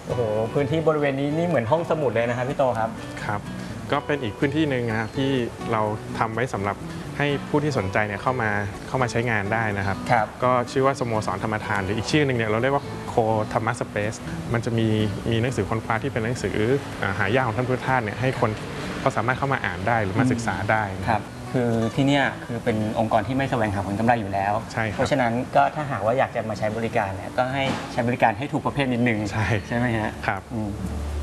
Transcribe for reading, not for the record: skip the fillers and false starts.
โอ้โหพื้นที่บริเวณนี้นี่เหมือนห้องสมุดเลยนะครับพี่โตครับครับก็เป็นอีกพื้นที่หนึ่งนะที่เราทำไว้สำหรับให้ผู้ที่สนใจเนี่ยเข้ามาใช้งานได้นะครับก็ชื่อว่าสโมสรธรรมทานหรืออีกชื่อหนึ่งเนี่ยเราเรียกว่าโคธรรมะสเปซมันจะมีหนังสือค้นคว้าที่เป็นหนังสือหายากของท่านพุทธทาสเนี่ยให้คนเขาสามารถเข้ามาอ่านได้หรือมาศึกษาได้ครับคือที่นี่คือเป็นองค์กรที่ไม่แสวงหาผลกำไรอยู่แล้วใช่เพราะฉะนั้นก็ถ้าหากว่าอยากจะมาใช้บริการเนี่ยก็ให้ใช้บริการให้ถูกประเภทนิดนึงใช่ไหมฮะครับ